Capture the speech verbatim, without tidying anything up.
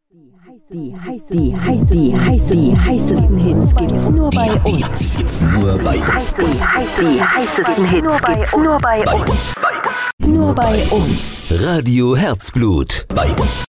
Die, heiß, die, heiß, die, heiß, die heißesten Hits gibt's nur bei uns. Gibt's nur bei uns. Die heißesten Hits gibt's nur bei uns. Bei uns. Nur bei uns. Radio Herzblut. Bei uns.